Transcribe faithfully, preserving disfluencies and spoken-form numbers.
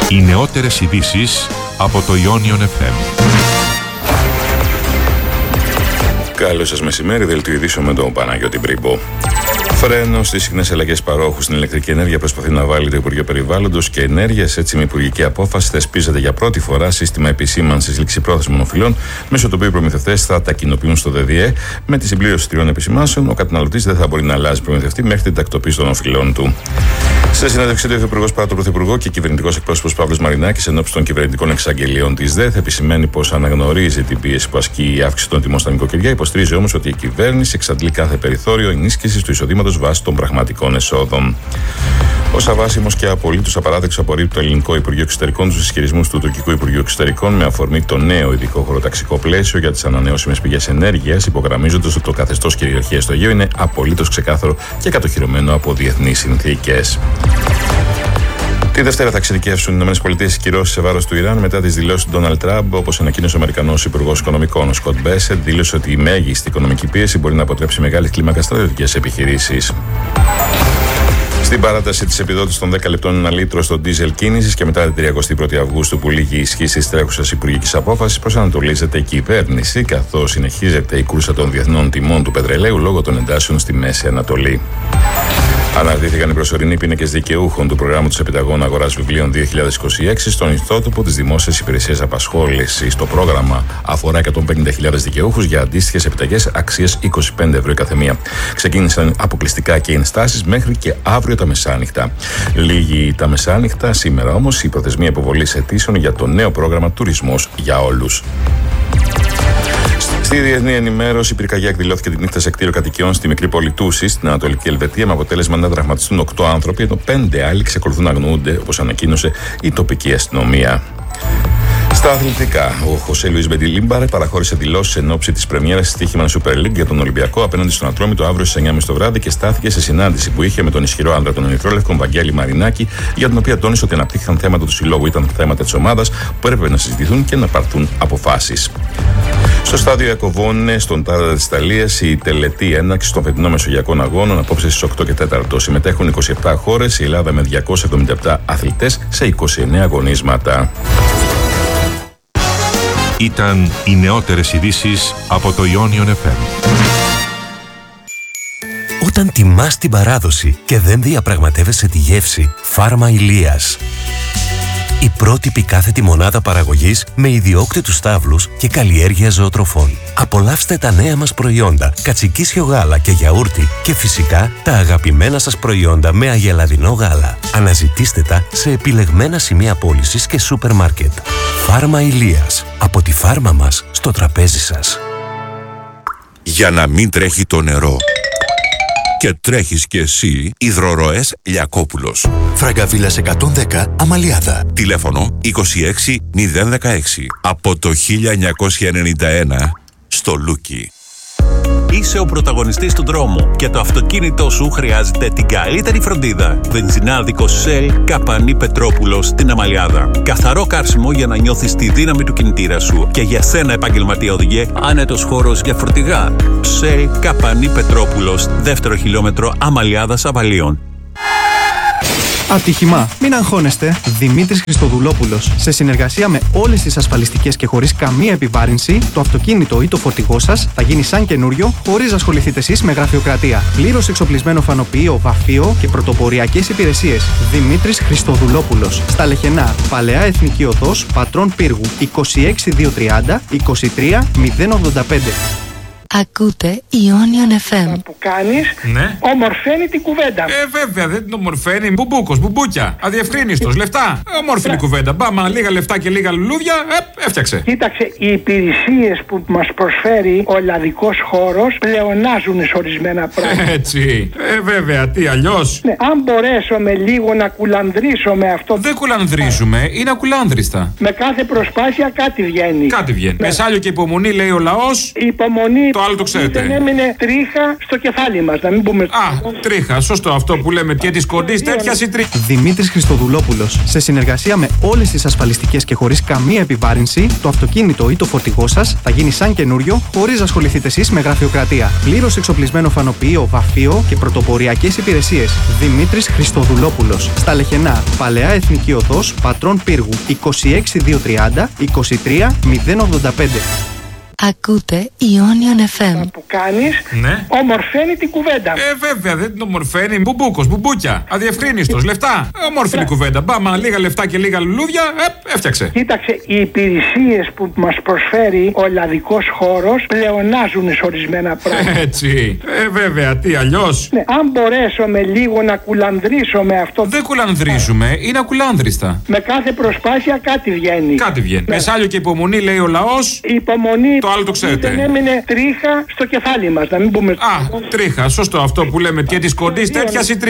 Οι νεότερες ειδήσεις από το Ionion εφ εμ. Καλό σας μεσημέρι, δελτίο ειδήσεων με τον Παναγιώτη Μπρίμπο. Φρένο στις συχνές αλλαγές παρόχου στην ηλεκτρική ενέργεια προσπαθεί να βάλει το Υπουργείο Περιβάλλοντος και Ενέργειας. Έτσι, με υπουργική απόφαση θεσπίζεται για πρώτη φορά σύστημα επισήμανσης ληξιπρόθεσμων οφειλών, μέσω του οποίου οι προμηθευτές θα τα κοινοποιούν στο ΔΔΕ. Με τη συμπλήρωση τριών επισημάνσεων, ο καταναλωτής δεν θα μπορεί να αλλάζει προμηθευτή μέχρι την τακτοποίηση των οφειλών του. Σε συνέντευξή του, ο Υφυπουργός παρά τον Πρωθυπουργό και κυβερνητικός εκπρόσωπος Παύλος Μαρινάκης, ενώπιση των κυβερνητικών εξαγγελίων της ΔΕΘ, επισημαίνει πως αναγνωρίζει την πίεση που ασκεί η αύξηση των τιμών στα νοικοκυριά, υποστηρίζει όμως ότι η κυβέρνηση εξαντλεί κάθε περιθώριο ενίσχυσης του εισοδήματος βάσει των πραγματικών εσόδων. Ως αβάσιμος και απολύτως απαράδεκτος απορρίπτει το Ελληνικό Υπουργείο Εξωτερικών τους ισχυρισμούς του Τουρκικού Υπουργείου Εξωτερικών με αφορμή το νέο ειδικό χωροταξικό πλαίσιο για τις ανανεώσιμες πηγές ενέργειας, υπογραμμίζοντας ότι το καθεστώς κυριαρχίας στο Αιγαίο είναι απολύτως ξεκάθαρο και κατοχυρωμένο από διεθνείς συνθήκες. Τη Δευτέρα θα εξειδικεύσουν οι ΗΠΑ τις κυρώσεις σε βάρος του Ιράν μετά τις δηλώσεις του Ντόναλντ Τραμπ. Όπως ανακοίνωσε ο Αμερικανός Υπουργός Οικονομικών, ο Σκοτ Μπέσετ, δήλωσε ότι η μέγιστη οικονομική πίεση μπορεί να αποτρέψει μεγάλης κλίμακας στρατιωτικές επιχειρήσεις. Στην παράταση της επιδότησης των δέκα λεπτών ένα λίτρο στο ντίζελ κίνησης και μετά την τριαντάφυρη πρώτη Αυγούστου που λήγει η ισχύ της τρέχουσας υπουργικής απόφασης, προσανατολίζεται η κυβέρνηση, καθώς συνεχίζεται η κούρσα των διεθνών τιμών του πετρελαίου λόγω των εντάσεων στη Μέση Ανατολή. Αναρτήθηκαν οι προσωρινοί πίνακες δικαιούχων του προγράμματος επιταγών αγοράς βιβλίων δύο χιλιάδες είκοσι έξι στον ιστότοπο της Δημόσιας Υπηρεσίας Απασχόλησης. Το πρόγραμμα αφορά εκατόν πενήντα χιλιάδες δικαιούχους για αντίστοιχες επιταγές αξίας είκοσι πέντε ευρώ η καθεμία. Ξεκίνησαν αποκλειστικά και οι ενστάσεις μέχρι και αύριο τα μεσάνυχτα. Λίγη τα μεσάνυχτα, σήμερα όμως η προθεσμία υποβολής αιτήσεων για το νέο πρόγραμμα Τουρισμός για όλους. Στη διεθνή ενημέρωση, η πυρκαγιά εκδηλώθηκε τη νύχτα σε κτίριο κατοικιών στη μικρή πόλη Τούση, στην Ανατολική Ελβετία, με αποτέλεσμα να τραυματιστούν οκτώ άνθρωποι, ενώ πέντε άλλοι εξακολουθούν να αγνοούνται, όπως ανακοίνωσε η τοπική αστυνομία. Στα αθλητικά, ο Χωσέ Λουίς Μπεντιλίμπαρε παραχώρησε δηλώσεις εν ώψη της πρεμιέρας της Τύχημαν Super League για τον Ολυμπιακό απέναντι στον Ατρόμητο αύριο στις εννιά και μισή το βράδυ και στάθηκε σε συνάντηση που είχε με τον ισχυρό άντρα των Ερυθρόλευκων Βαγγέλη Μαρινάκη, για την οποία τόνισε ότι αναπτύχθηκαν θέματα του συλλόγου, ήταν θέματα της ομάδας που έπρεπε να συζητηθούν και να πάρθουν αποφάσεις. Στο στάδιο Ιακωβώνε, στον Τάραντα της Ιταλίας, η τελετή έναρξη των φετινών Μεσογειακών Αγώνων απόψε στις οκτώ και τέσσερα. Συμμετέχουν είκοσι επτά χώρες, η Ελλάδα με διακόσιους εβδομήντα επτά αθλητές σε είκοσι εννέα αγωνίσματα. Ήταν οι νεότερες ειδήσεις από το Ionion εφ εμ. Όταν τιμάς την παράδοση και δεν διαπραγματεύεσαι τη γεύση, Φάρμα Ηλίας. Η πρότυπη κάθετη μονάδα παραγωγής με ιδιόκτητους στάβλους και καλλιέργεια ζωοτροφών. Απολαύστε τα νέα μας προϊόντα, κατσικίσιο γάλα και γιαούρτι και φυσικά τα αγαπημένα σας προϊόντα με αγελαδινό γάλα. Αναζητήστε τα σε επιλεγμένα σημεία πώλησης και σούπερ μάρκετ. Φάρμα Ηλίας. Από τη φάρμα μας στο τραπέζι σας. Για να μην τρέχει το νερό και τρέχεις κι εσύ, υδροροές Λιακόπουλος. Φραγκαβίλας εκατόν δέκα, Αμαλιάδα. Τηλέφωνο είκοσι έξι μηδέν δεκαέξι. Από το χίλια εννιακόσια ενενήντα ένα στο Λούκι. Είσαι ο πρωταγωνιστής του δρόμου και το αυτοκίνητό σου χρειάζεται την καλύτερη φροντίδα. Βενζινάδικο Shell Καπανή Πετρόπουλος στην Αμαλιάδα. Καθαρό καύσιμο για να νιώθεις τη δύναμη του κινητήρα σου. Και για σένα, επαγγελματία οδηγέ, άνετος χώρος για φορτηγά. Shell Καπανή Πετρόπουλος, δεύτερο χιλιόμετρο Αμαλιάδας Αβαλίων. Ατύχημα. Μην αγχώνεστε. Δημήτρης Χριστοδουλόπουλος. Σε συνεργασία με όλες τις ασφαλιστικές και χωρίς καμία επιβάρυνση, το αυτοκίνητο ή το φορτηγό σας θα γίνει σαν καινούριο, χωρίς να ασχοληθείτε εσείς με γραφειοκρατία. Πλήρως εξοπλισμένο φανοποιείο, βαφείο και πρωτοποριακές υπηρεσίες. Δημήτρης Χριστοδουλόπουλος. Στα Λεχενά, Παλαιά Εθνική Οδός, Πατρών Πύργου, είκοσι έξι χιλιάδες διακόσια τριάντα είκοσι τρία μηδέν ογδόντα πέντε. Ακούτε Ionion εφ εμ. Που κάνεις, ναι, ομορφαίνει την κουβέντα. Ε, βέβαια, δεν την ομορφαίνει. Μπουμπούκος, μπουμπούκια. Αδιευκρίνιστος, λεφτά. Ομόρφη η κουβέντα. Μπάμα, λίγα λεφτά και λίγα λουλούδια, ε, έφτιαξε. Κοίταξε, οι υπηρεσίες που μας προσφέρει ο ελλαδικός χώρος πλεονάζουν σε ορισμένα πράγματα. Έτσι. Ε, βέβαια, τι αλλιώς. Ναι, αν μπορέσω με λίγο να κουλανδρίσω με αυτό. Δεν κουλανδρίζουμε, είναι ακουλάνδριστα. Με κάθε προσπάθεια κάτι βγαίνει. Κάτι βγαίνει. Ναι. Με σάλιο και υπομονή, λέει ο λαός. Υπομονή. Το άλλο το ξέρετε. Δεν έμεινε τρίχα στο κεφάλι μας, να μην πούμε. Α, τρίχα, σωστό αυτό που λέμε. Και τη κοντή τέτοια η τρίχα. Δημήτρης Χριστοδουλόπουλος. Σε συνεργασία με όλες τις ασφαλιστικές και χωρίς καμία επιβάρυνση, το αυτοκίνητο ή το φορτηγό σας θα γίνει σαν καινούριο, χωρίς να ασχοληθείτε εσείς με γραφειοκρατία. Πλήρως εξοπλισμένο φανοποιείο, βαφείο και πρωτοποριακές υπηρεσίες. Δημήτρης Χριστοδουλόπουλος. Στα Λεχενά, Παλαιά Εθνική Οδός, Πατρών Πύργου, είκοσι έξι χιλιάδες διακόσια τριάντα είκοσι τρία μηδέν ογδόντα πέντε. Ακούτε Ionion εφ εμ. Που κάνεις, Ναι. ομορφαίνει την κουβέντα. Ε, βέβαια, δεν την ομορφαίνει. Μπουμπούκος, μπουμπούκια. Αδιευκρίνιστος, λεφτά. Ε, ομόρφιλη κουβέντα. Μπάμα, λίγα λεφτά και λίγα λουλούδια. Ε, έφτιαξε. Κοίταξε, οι υπηρεσίες που μας προσφέρει ο ελλαδικός χώρος πλεονάζουν σε ορισμένα πράγματα. Έτσι. Ε, βέβαια, τι αλλιώς. Ναι, αν μπορέσω με λίγο να κουλανδρήσω με αυτό. Δεν κουλανδρίζουμε, είναι ακουλάνδριστα. Με κάθε προσπάθεια κάτι βγαίνει. Κάτι βγαίνει. Ναι. Με σάλιο και υπομονή, λέει ο λαός. Η υπομονή. Το άλλο το ξέρετε. Δεν έμεινε τρίχα στο κεφάλι μας, να μην πούμε. Α, τρίχα, σωστό αυτό που λέμε. Και τη κοντή τέτοια η τρίχα.